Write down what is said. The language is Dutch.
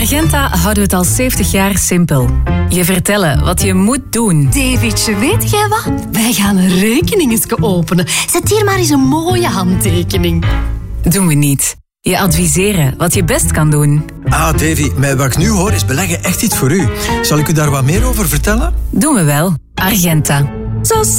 Argenta houden we het al 70 jaar simpel. Je vertellen wat je moet doen. Davidje, weet jij wat? Wij gaan een rekeningetje openen. Zet hier maar eens een mooie handtekening. Doen we niet. Je adviseren wat je best kan doen. Ah, Davy, met wat ik nu hoor is beleggen echt iets voor u. Zal ik u daar wat meer over vertellen? Doen we wel. Argenta. Zo